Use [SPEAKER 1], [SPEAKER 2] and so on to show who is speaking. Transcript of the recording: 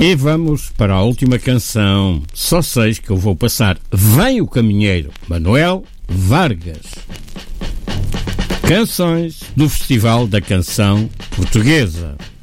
[SPEAKER 1] E vamos para a última canção, só 6 que eu vou passar. Vem o Caminheiro, Manuel Vargas. Canções do Festival da Canção Portuguesa.